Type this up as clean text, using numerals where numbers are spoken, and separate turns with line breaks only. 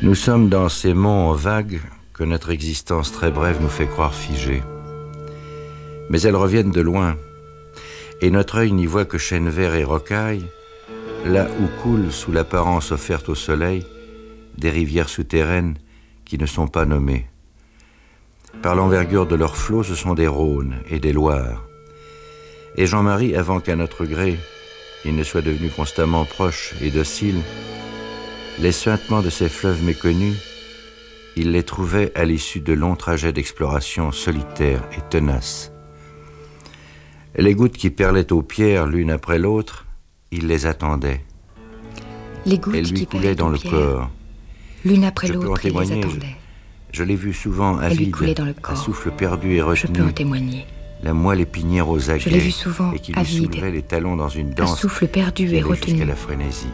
Nous sommes dans ces monts vagues que notre existence très brève nous fait croire figées. Mais elles reviennent de loin, et notre œil n'y voit que chênes verts et rocailles, là où coulent, sous l'apparence offerte au soleil, des rivières souterraines qui ne sont pas nommées. Par l'envergure de leurs flots, ce sont des Rhônes et des Loirs. Et Jean-Marie, avant qu'à notre gré, il ne soit devenu constamment proche et docile, les suintements de ces fleuves méconnus, il les trouvait à l'issue de longs trajets d'exploration solitaires et tenaces. Les gouttes qui perlaient aux pierres l'une après l'autre, il les attendait.
Les gouttes
elles lui
qui
coulaient dans le corps.
L'une après
Je peux en
l'autre, il les
témoigner,
attendait.
Je l'ai vu souvent
Elles lui
avide,
coulaient dans le
à
corps.
souffle perdu et
Je
retenu,
peux en témoigner.
la moelle épinière aux aguets,
Je l'ai vu souvent
et qui lui
avide,
soulevait les talons dans une
à
danse
souffle perdu
qui
et
allait jusqu'à
retenu.
la frénésie.